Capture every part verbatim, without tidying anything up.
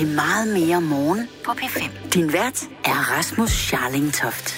til Meget mere morgen på P fem. Din vært er Rasmus Scharling-Toft.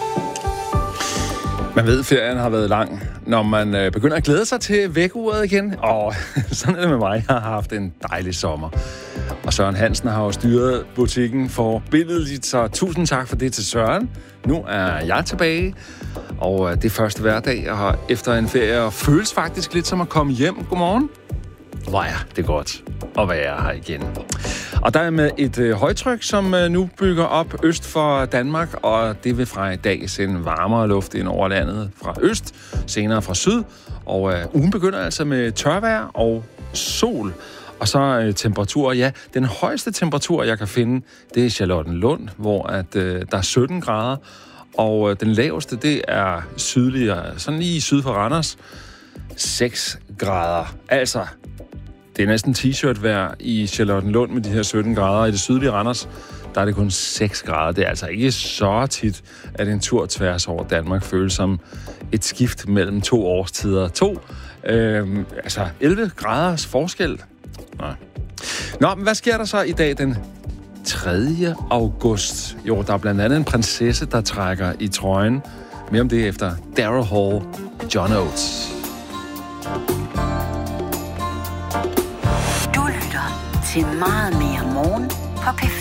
Man ved, at ferien har været lang, når man øh, begynder at glæde sig til vækkeuret igen. Og sådan er det med mig. Jeg har haft en dejlig sommer. Og Søren Hansen har jo styret butikken for billedligt, så tusind tak for det til Søren. Nu er jeg tilbage, og øh, det er første hverdag, jeg har efter en ferie, og føles faktisk lidt som at komme hjem. Godmorgen. Hvor er det godt at være her igen. Og der er med et øh, højtryk, som øh, nu bygger op øst for Danmark, og det vil fra i dag sende varmere luft ind over landet fra øst, senere fra syd. Og øh, ugen begynder altså med tørvejr og sol. Og så øh, temperatur, ja, den højeste temperatur, jeg kan finde, det er Charlottenlund, hvor at, øh, der er sytten grader. Og øh, den laveste, det er sydligere, sådan lige syd for Randers, seks grader. Altså, det er næsten t-shirt-vejr i Charlottenlund med de her sytten grader. I det sydlige Randers, der er det kun seks grader. Det er altså ikke så tit, at en tur tværs over Danmark føles som et skift mellem to årstider. To, øh, altså elleve graders forskel. Nå. Nå, men hvad sker der så i dag den tredje august? Jo, der er blandt andet en prinsesse, der trækker i trøjen. Mere om det efter Daryl Hall, John Oates. Du lytter til Meget mere morgen på P fem.